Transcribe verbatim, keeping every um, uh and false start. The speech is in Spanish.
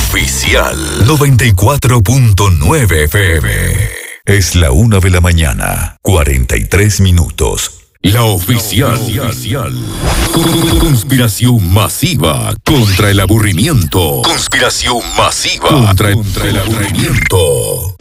Oficial noventa y cuatro punto nueve F M. Es la una de la mañana, cuarenta y tres minutos. La oficial. Conspiración masiva contra el aburrimiento. Conspiración masiva contra, contra el aburrimiento.